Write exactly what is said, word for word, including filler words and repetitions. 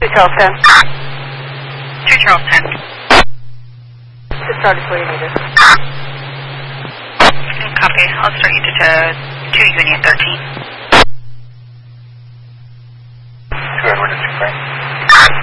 two Charles ten. two Charles ten. Just started before you need it. Copy. I'll start you to two Union thirteen.